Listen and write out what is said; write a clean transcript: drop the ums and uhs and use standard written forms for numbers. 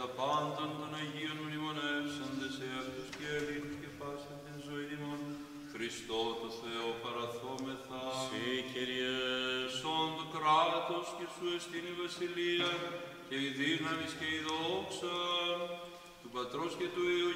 τα πάντων των Αγίων μνημονεύσαντες εαυτούς και Ελλήνους και πάσαν την ζωή ημών. Χριστό το Θεό παραθόμεθα. Συ, Κύριε. Σον το κράτος και σου εστίν η βασιλεία και η δύναμις και η δόξα του Πατρός και του Υιού